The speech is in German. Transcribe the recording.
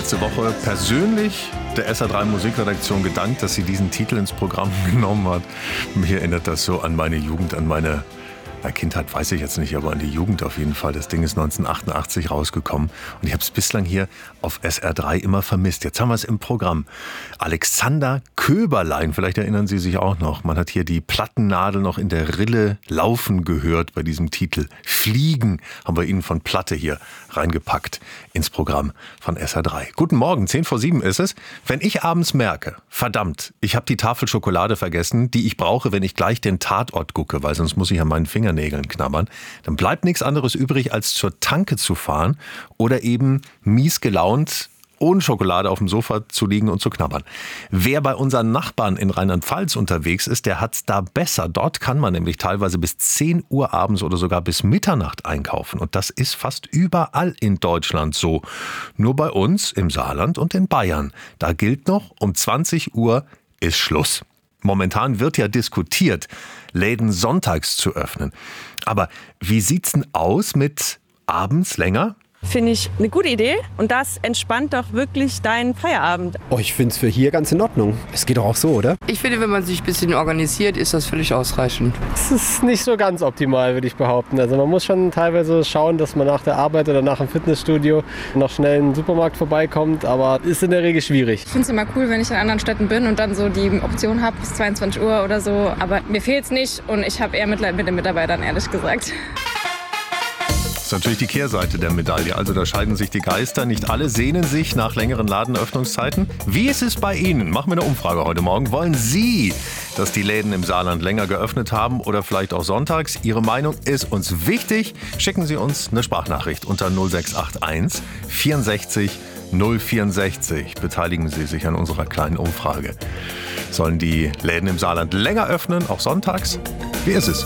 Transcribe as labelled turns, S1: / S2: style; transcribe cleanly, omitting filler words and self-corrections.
S1: letzte Woche persönlich der SR3 Musikredaktion gedankt, dass sie diesen Titel ins Programm genommen hat. Mich erinnert das so an meine Jugend, an meine Kindheit weiß ich jetzt nicht, aber an die Jugend auf jeden Fall. Das Ding ist 1988 rausgekommen und ich habe es bislang hier auf SR3 immer vermisst. Jetzt haben wir es im Programm. Alexander Köberlein, vielleicht erinnern Sie sich auch noch. Man hat hier die Plattennadel noch in der Rille laufen gehört bei diesem Titel. Fliegen haben wir Ihnen von Platte hier reingepackt ins Programm von SR3. Guten Morgen, 6:50 ist es. Wenn ich abends merke, verdammt, ich habe die Tafel Schokolade vergessen, die ich brauche, wenn ich gleich den Tatort gucke, weil sonst muss ich an meinen Fingernägeln knabbern, dann bleibt nichts anderes übrig, als zur Tanke zu fahren oder eben mies gelaunt ohne Schokolade auf dem Sofa zu liegen und zu knabbern. Wer bei unseren Nachbarn in Rheinland-Pfalz unterwegs ist, der hat's da besser. Dort kann man nämlich teilweise bis 10 Uhr abends oder sogar bis Mitternacht einkaufen. Und das ist fast überall in Deutschland so. Nur bei uns im Saarland und in Bayern. Da gilt noch, um 20 Uhr ist Schluss. Momentan wird ja diskutiert, Läden sonntags zu öffnen. Aber wie sieht's denn aus mit abends länger?
S2: Finde ich eine gute Idee und das entspannt doch wirklich deinen Feierabend.
S3: Oh, ich finde es für hier ganz in Ordnung. Es geht doch auch so, oder?
S4: Ich finde, wenn man sich ein bisschen organisiert, ist das völlig ausreichend.
S5: Es ist nicht so ganz optimal, würde ich behaupten. Also man muss schon teilweise schauen, dass man nach der Arbeit oder nach dem Fitnessstudio noch schnell in den Supermarkt vorbeikommt, aber ist in der Regel schwierig.
S6: Ich finde es immer cool, wenn ich in anderen Städten bin und dann so die Option habe bis 22 Uhr oder so. Aber mir fehlt es nicht und ich habe eher Mitleid mit den Mitarbeitern, ehrlich gesagt.
S1: Das ist natürlich die Kehrseite der Medaille. Also da scheiden sich die Geister. Nicht alle sehnen sich nach längeren Ladenöffnungszeiten. Wie ist es bei Ihnen? Machen wir eine Umfrage heute Morgen. Wollen Sie, dass die Läden im Saarland länger geöffnet haben oder vielleicht auch sonntags? Ihre Meinung ist uns wichtig. Schicken Sie uns eine Sprachnachricht unter 0681 64 064. Beteiligen Sie sich an unserer kleinen Umfrage. Sollen die Läden im Saarland länger öffnen, auch sonntags? Wie ist es?